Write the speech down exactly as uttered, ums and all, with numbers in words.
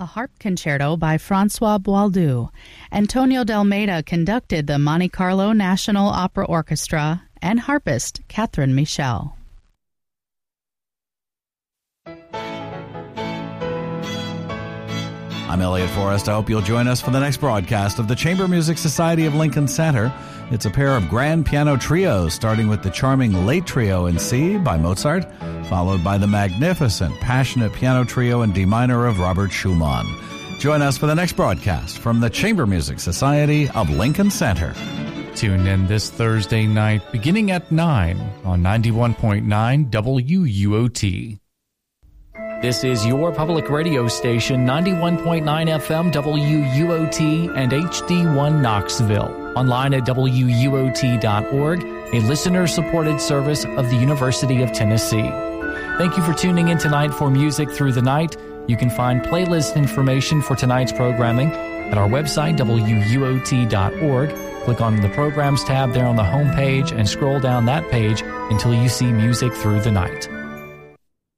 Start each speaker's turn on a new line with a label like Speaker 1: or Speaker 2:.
Speaker 1: A harp concerto by Francois Boieldieu. Antonio Delmeida conducted the Monte Carlo National Opera Orchestra, and harpist Catherine Michel.
Speaker 2: I'm Elliot Forrest. I hope you'll join us for the next broadcast of the Chamber Music Society of Lincoln Center. It's a pair of grand piano trios, starting with the charming Late Trio in C by Mozart, followed by the magnificent Passionate Piano Trio in D minor of Robert Schumann. Join us for the next broadcast from the Chamber Music Society of Lincoln Center.
Speaker 3: Tune in this Thursday night beginning at nine on ninety-one point nine W U O T.
Speaker 4: This is your public radio station, ninety-one point nine F M W U O T and H D one Knoxville. Online at W U O T dot org, a listener-supported service of the University of Tennessee. Thank you for tuning in tonight for Music Through the Night. You can find playlist information for tonight's programming at our website, W U O T dot org. Click on the Programs tab there on the home page and scroll down that page until you see Music Through the Night.